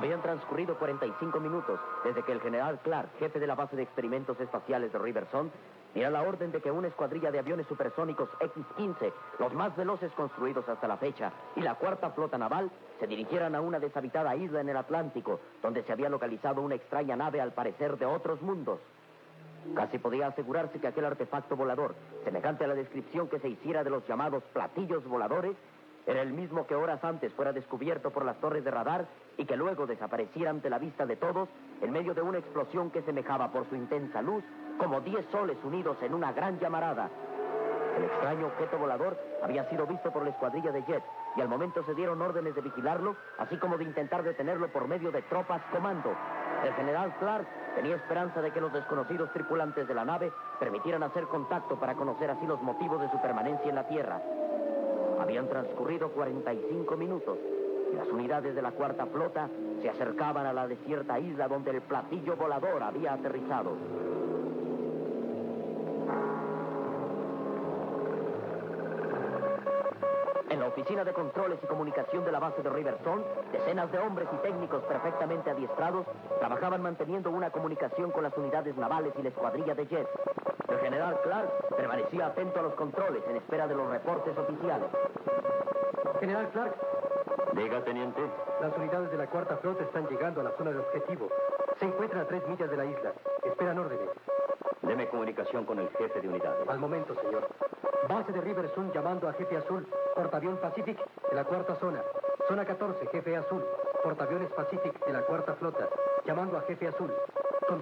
Habían transcurrido 45 minutos desde que el general Clark, jefe de la base de experimentos espaciales de Riversond, diera la orden de que una escuadrilla de aviones supersónicos X-15, los más veloces construidos hasta la fecha, y la cuarta flota naval, se dirigieran a una deshabitada isla en el Atlántico, donde se había localizado una extraña nave al parecer de otros mundos. Casi podía asegurarse que aquel artefacto volador, semejante a la descripción que se hiciera de los llamados platillos voladores, era el mismo que horas antes fuera descubierto por las torres de radar y que luego desapareciera ante la vista de todos en medio de una explosión que semejaba por su intensa luz como 10 soles unidos en una gran llamarada. El extraño objeto volador había sido visto por la escuadrilla de Jet y al momento se dieron órdenes de vigilarlo, así como de intentar detenerlo por medio de tropas comando. El general Clark tenía esperanza de que los desconocidos tripulantes de la nave permitieran hacer contacto para conocer así los motivos de su permanencia en la Tierra. Habían transcurrido 45 minutos y las unidades de la cuarta flota se acercaban a la desierta isla donde el platillo volador había aterrizado. En la oficina de controles y comunicación de la base de Riversond, decenas de hombres y técnicos perfectamente adiestrados trabajaban manteniendo una comunicación con las unidades navales y la escuadrilla de Jet. El general Clark permanecía atento a los controles en espera de los reportes oficiales. General Clark. Diga, teniente. Las unidades de la cuarta flota están llegando a la zona de objetivo. Se encuentran a 3 millas de la isla. Esperan órdenes. Deme comunicación con el jefe de unidades. Al momento, señor. Base de Riversond llamando a Jefe Azul, portaavión Pacific de la cuarta zona. Zona 14, Jefe Azul, portaaviones Pacific de la cuarta flota, llamando a Jefe Azul.